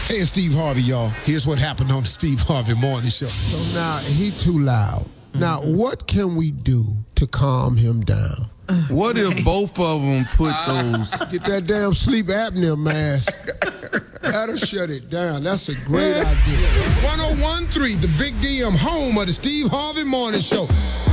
Hey, it's Steve Harvey, y'all. Here's what happened on the Steve Harvey Morning Show. So now he too loud. Now, what can we do to calm him down? What if both of them put those? Get that damn sleep apnea mask. That'll shut it down. That's a great idea. 1013, the Big DM, home of the Steve Harvey Morning Show.